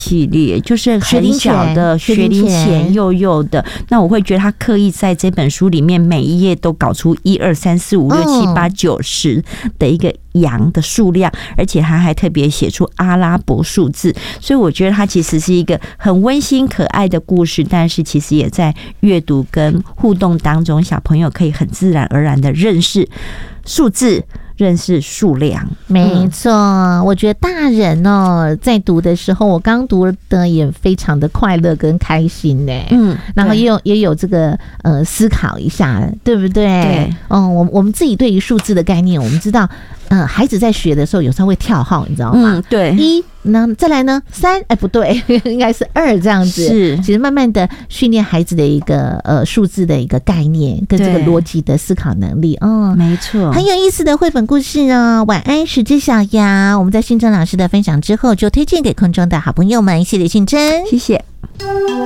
系列，就是很小的学龄前幼幼的。那我会觉得他刻意在这本书里面每一页都搞出1、2、3、4、5、6、7、8、9、10的一个羊的数量，而且他还特别写出阿拉伯数字，所以我觉得它其实是一个很温馨可爱的故事，但是其实也在阅读跟互动当中，小朋友可以很自然而然的认识数字，认识数量。 没错，我觉得大人在读的时候，我刚读的也非常的快乐跟开心呢。然后也有这个思考一下，对不对？对，我们自己对于数字的概念，我们知道，孩子在学的时候有时候会跳号，你知道吗？对，1，那再来呢3，不对，应该是2这样子。是，其实慢慢的训练孩子的一个数字的一个概念跟这个逻辑的思考能力。没错，很有意思的绘本故事哦。晚安10只小羊，我们在信珍老师的分享之后就推荐给空中的好朋友们，谢谢信珍，谢谢。